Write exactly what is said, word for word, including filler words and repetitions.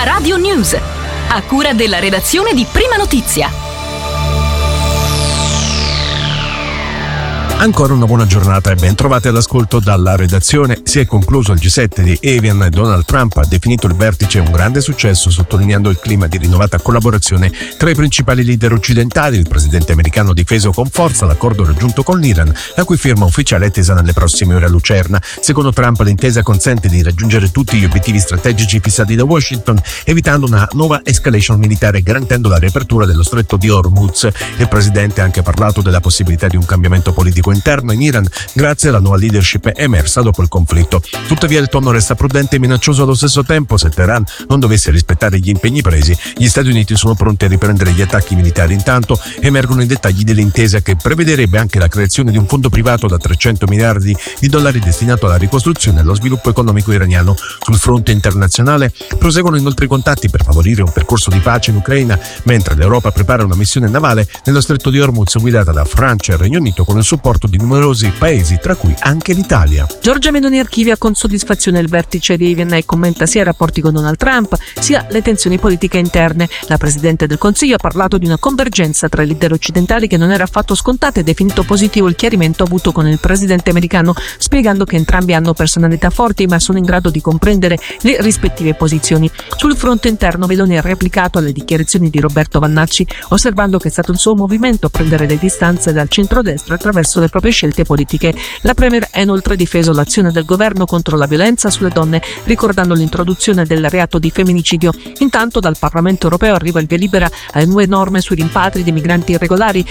La Radio News, a cura della redazione di Prima Notizia. Ancora una buona giornata e ben trovate all'ascolto dalla redazione. Si è concluso il G sette di Evian e Donald Trump ha definito il vertice un grande successo, sottolineando il clima di rinnovata collaborazione tra i principali leader occidentali. Il presidente americano ha difeso con forza l'accordo raggiunto con l'Iran, la cui firma ufficiale è attesa nelle prossime ore a Lucerna. Secondo Trump, l'intesa consente di raggiungere tutti gli obiettivi strategici fissati da Washington, evitando una nuova escalation militare e garantendo la riapertura dello stretto di Hormuz. Il presidente ha anche parlato della possibilità di un cambiamento politico interno in Iran grazie alla nuova leadership emersa dopo il conflitto. Tuttavia il tono resta prudente e minaccioso allo stesso tempo. Se Teheran non dovesse rispettare gli impegni presi, gli Stati Uniti sono pronti a riprendere gli attacchi militari. Intanto emergono i dettagli dell'intesa, che prevederebbe anche la creazione di un fondo privato da trecento miliardi di dollari destinato alla ricostruzione e allo sviluppo economico iraniano. Sul fronte internazionale proseguono inoltre i contatti per favorire un percorso di pace in Ucraina, mentre l'Europa prepara una missione navale nello stretto di Hormuz guidata da Francia e Regno Unito con il supporto di numerosi paesi, tra cui anche l'Italia. Giorgia Meloni archivia con soddisfazione il vertice di Evian e commenta sia i rapporti con Donald Trump sia le tensioni politiche interne. La Presidente del Consiglio ha parlato di una convergenza tra i leader occidentali che non era affatto scontata e definito positivo il chiarimento avuto con il presidente americano, spiegando che entrambi hanno personalità forti ma sono in grado di comprendere le rispettive posizioni. Sul fronte interno Meloni ha replicato alle dichiarazioni di Roberto Vannacci, osservando che è stato il suo movimento a prendere le distanze dal centrodestra attraverso le proprie scelte politiche. La Premier ha inoltre difeso l'azione del governo contro la violenza sulle donne, ricordando l'introduzione del reato di femminicidio. Intanto dal Parlamento europeo arriva il via libera alle nuove norme sui rimpatri dei migranti irregolari,